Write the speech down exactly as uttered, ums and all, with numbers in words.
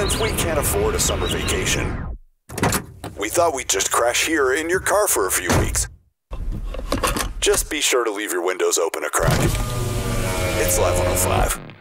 since we can't afford a summer vacation, we thought we'd just crash here in your car for a few weeks. Just be sure to leave your windows open a crack. It's Live one oh five.